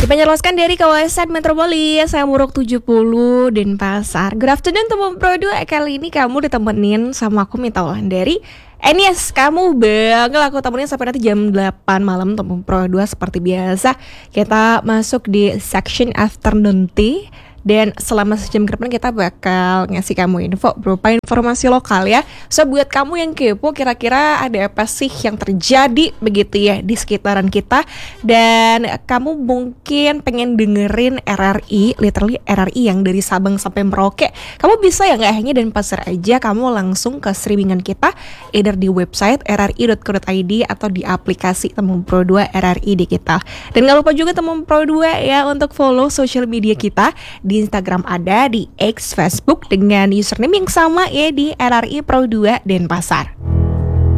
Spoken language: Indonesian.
Dipancarloskan dari kawasan Metropolis, saya Muruk 70 Denpasar. Good afternoon teman Pro 2. Kali ini kamu ditemenin sama aku Mita Wulandari. Yes, kamu bakal aku temenin sampai nanti jam 8 malam teman Pro 2. Seperti biasa, kita masuk di section afternoon tea. Dan selama sejam ke depan kita bakal ngasih kamu info berupa informasi lokal ya. So buat kamu yang kepo kira-kira ada apa sih yang terjadi begitu ya di sekitaran kita. Dan kamu mungkin pengen dengerin RRI, literally RRI yang dari Sabang sampai Merauke. Kamu bisa ya gak hanya Denpasar aja, kamu langsung ke streamingan kita either di website rri.co.id atau di aplikasi Temen Pro 2 RRI di kita. Dan gak lupa juga Temen Pro 2 ya untuk follow social media kita. Di Instagram ada, di X, Facebook dengan username yang sama ya di RRI Pro 2 Denpasar.